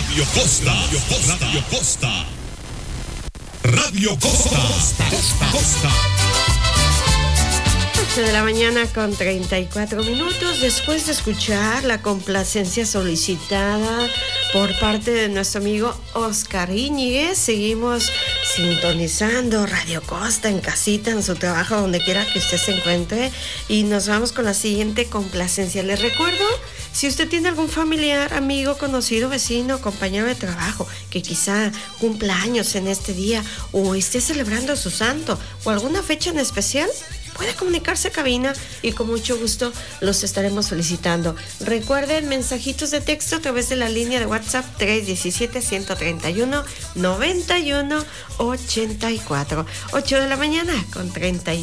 Radio Costa. Radio Costa. Radio Costa. Costa. 8 de la mañana con 34 minutos, después de escuchar la complacencia solicitada por parte de nuestro amigo Oscar Íñiguez, seguimos sintonizando Radio Costa en casita, en su trabajo, donde quiera que usted se encuentre, y nos vamos con la siguiente complacencia. Les recuerdo, si usted tiene algún familiar, amigo, conocido, vecino, compañero de trabajo, que quizá cumpla años en este día o esté celebrando su santo o alguna fecha en especial, puede comunicarse a cabina y con mucho gusto los estaremos felicitando. Recuerden, mensajitos de texto a través de la línea de WhatsApp 317-131-9184. 8 de la mañana con 35.